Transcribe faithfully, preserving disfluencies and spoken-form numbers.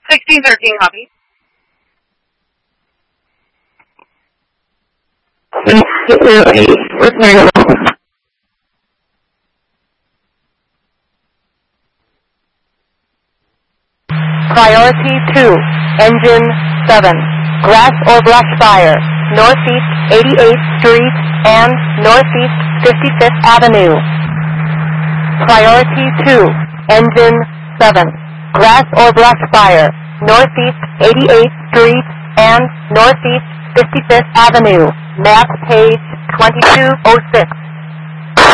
sixteen thirteen, copy. Priority two, engine seven, grass or brush fire, northeast eighty-eighth Street and northeast fifty-fifth Avenue. Priority two, engine seven, grass or brush fire, northeast eighty-eighth Street and northeast fifty-fifth Avenue. Map page twenty-two oh six.